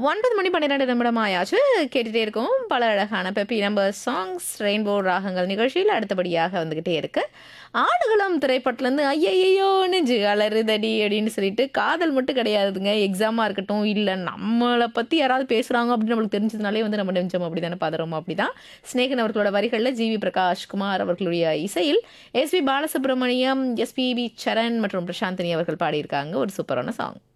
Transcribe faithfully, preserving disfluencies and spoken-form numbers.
ஒன்பது மணி பன்னிரண்டு நிமிடம் ஆயாச்சு. கேட்டுட்டே இருக்கோம். பல அழகான பெப்பி நம்பர் சாங்ஸ் ரெயின்போ ராகங்கள் நிகழ்ச்சியில் அடுத்தபடியாக வந்துகிட்டே இருக்கு. ஆடுகளம் திரைப்படத்துலேருந்து ஐயையோ நெஞ்சு அலறுதடி அப்படின்னு சொல்லிட்டு காதல் மட்டும் கிடையாதுங்க. எக்ஸாமாக இருக்கட்டும், இல்லை நம்மளை பற்றி யாராவது பேசுகிறாங்க அப்படின்னு நம்மளுக்கு தெரிஞ்சதுனாலே வந்து நம்ம நெஞ்சம் அப்படி தானே பதறோம். அப்படி தான் ஸ்நேகன் அவர்களோட வரிகளில் ஜி வி பிரகாஷ் குமார் அவர்களுடைய இசையில் எஸ் பி பாலசுப்ரமணியம், எஸ்பிபி சரண் மற்றும் பிரசாந்தினி அவர்கள் பாடியிருக்காங்க ஒரு சூப்பரான சாங்.